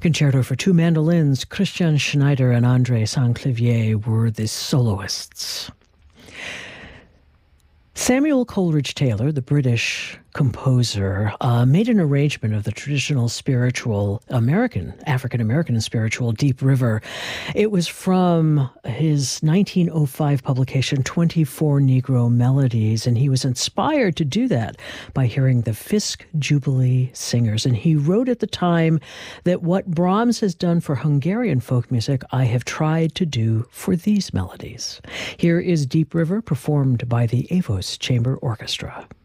Concerto for two mandolins, Christian Schneider and André Saint-Clavier were the soloists. Samuel Coleridge Taylor, the British composer, made an arrangement of the traditional spiritual African-American spiritual Deep River. It was from his 1905 publication, 24 Negro Melodies, and he was inspired to do that by hearing the Fisk Jubilee Singers. And he wrote at the time that what Brahms has done for Hungarian folk music, I have tried to do for these melodies. Here is Deep River, performed by the Avos Chamber Orchestra.